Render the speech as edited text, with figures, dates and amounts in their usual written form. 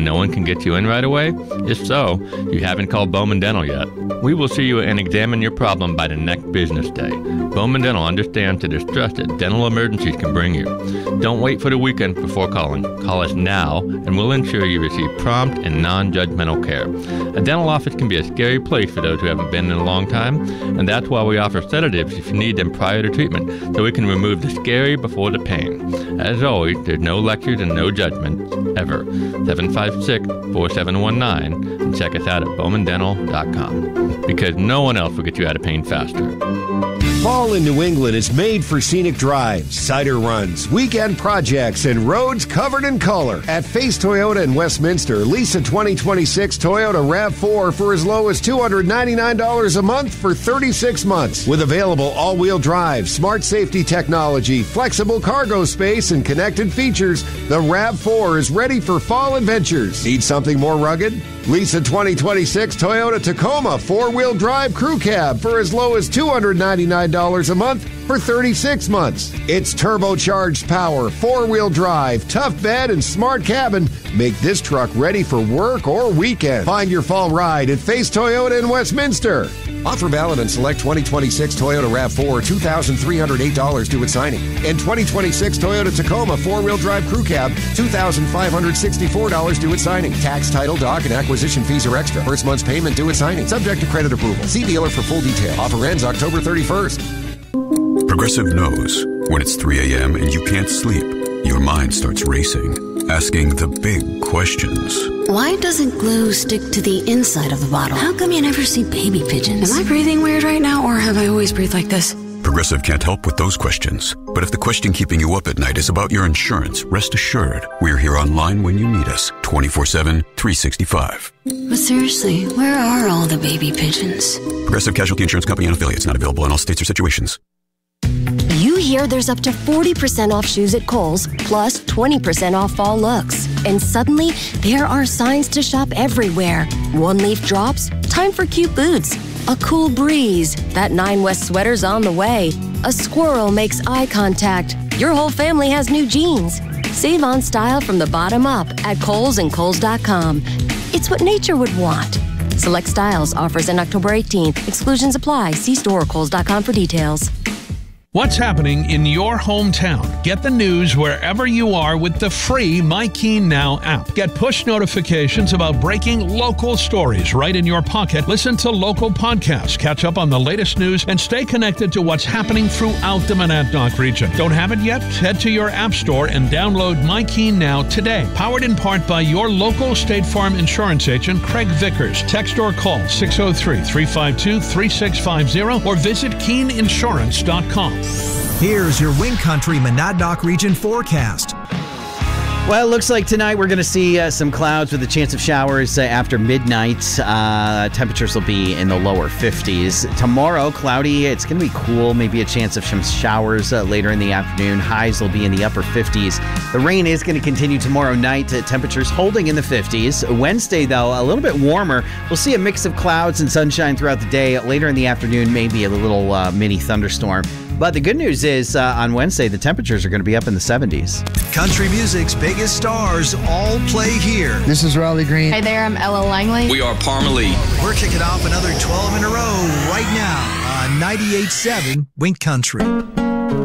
and no one can get you in right away? If so, you haven't called Bowman Dental yet. We will see you and examine your problem by the next business day. Bowman Dental understands the distress that dental emergencies can bring you. Don't wait for the weekend before calling. Call us now, and we'll ensure you receive prompt and non-judgmental care. A dental office can be a scary place for those who haven't been in a long time, and that's why we offer sedatives if you need them prior to treatment, so we can remove the scary before the pain. As always, there's no lectures and no judgment, ever. 756-4719, and check us out at bowmandental.com, because no one else will get you out of pain faster. Fall in New England is made for scenic drives, cider runs, weekend projects, and roads covered in color. At Face Toyota in Westminster, lease a 2026 Toyota RAV4 for as low as $299 a month for 36 months. With available all-wheel drive, smart safety technology, flexible cargo space, and connected features, the RAV4 is ready for fall adventures. Need something more rugged? Lease a 2026 Toyota Tacoma four-wheel drive crew cab for as low as $299 a month for 36 months. Its turbocharged power, four-wheel drive, tough bed, and smart cabin make this truck ready for work or weekend. Find your fall ride at Face Toyota in Westminster. Offer valid on select 2026 Toyota RAV4, $2,308 due at signing. And 2026 Toyota Tacoma four-wheel drive crew cab, $2,564 due at signing. Tax, title, dock, and acquisition fees are extra. First month's payment due at signing. Subject to credit approval. See dealer for full detail. Offer ends October 31st. Progressive knows when it's 3 a.m. and you can't sleep, your mind starts racing, asking the big questions. Why doesn't glue stick to the inside of the bottle? How come you never see baby pigeons? Am I breathing weird right now, or have I always breathed like this? Progressive can't help with those questions. But if the question keeping you up at night is about your insurance, rest assured, we're here online when you need us, 24/7, 365. But seriously, where are all the baby pigeons? Progressive Casualty Insurance Company and affiliates, not available in all states or situations. You hear there's up to 40% off shoes at Kohl's, plus 20% off fall looks. And suddenly, there are signs to shop everywhere. One leaf drops, time for cute boots. A cool breeze, that 9 West sweater's on the way. A squirrel makes eye contact. Your whole family has new jeans. Save on style from the bottom up at Kohl's and Kohl's.com. It's what nature would want. Select styles, offers in October 18th. Exclusions apply. See store or Kohl's.com for details. What's happening in your hometown? Get the news wherever you are with the free MyKeen Now app. Get push notifications about breaking local stories right in your pocket. Listen to local podcasts, catch up on the latest news, and stay connected to what's happening throughout the Monadnock region. Don't have it yet? Head to your app store and download MyKeen Now today. Powered in part by your local State Farm insurance agent, Craig Vickers. Text or call 603-352-3650 or visit keeninsurance.com. Here's your Wind Country Monadnock region forecast. Well, it looks like tonight we're going to see some clouds with a chance of showers after midnight. Temperatures will be in the lower 50s. Tomorrow, cloudy. It's going to be cool. Maybe a chance of some showers later in the afternoon. Highs will be in the upper 50s. The rain is going to continue tomorrow night. Temperatures holding in the 50s. Wednesday, though, a little bit warmer. We'll see a mix of clouds and sunshine throughout the day. Later in the afternoon, maybe a little mini thunderstorm. But the good news is on Wednesday, the temperatures are going to be up in the 70s. Country music's biggest stars all play here. This is Raleigh Green. Hey there, I'm Ella Langley. We are Parmalee. We're kicking off another 12 in a row right now on 98.7 Wind Country.